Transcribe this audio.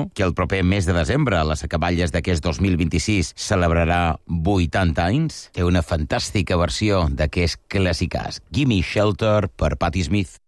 que el proper mes de desembre, a les acaballes d'aquest 2026, celebrarà 80 anys, té una fantàstica versió d'aquest clàssicàs, Gimme Shelter, per Patti Smith.